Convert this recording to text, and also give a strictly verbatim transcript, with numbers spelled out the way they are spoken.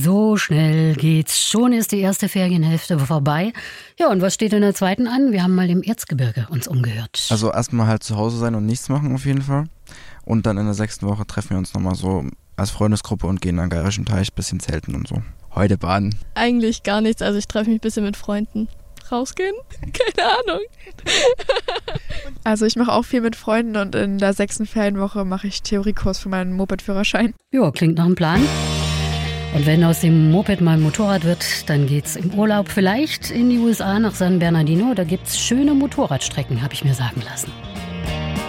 So schnell geht's. Schon ist die erste Ferienhälfte vorbei. Ja, und was steht in der zweiten an? Wir haben mal im Erzgebirge uns umgehört. Also erstmal halt zu Hause sein und nichts machen auf jeden Fall. Und dann in der sechsten Woche treffen wir uns nochmal so als Freundesgruppe und gehen an den Geirischen Teich, bisschen zelten und so. Heute baden. Eigentlich gar nichts, also ich treffe mich ein bisschen mit Freunden. Rausgehen? Keine Ahnung. Also ich mache auch viel mit Freunden und in der sechsten Ferienwoche mache ich Theoriekurs für meinen Mopedführerschein. Ja, klingt nach einem Plan. Und wenn aus dem Moped mal ein Motorrad wird, dann geht's im Urlaub vielleicht in die U S A nach San Bernardino. Da gibt's schöne Motorradstrecken, habe ich mir sagen lassen.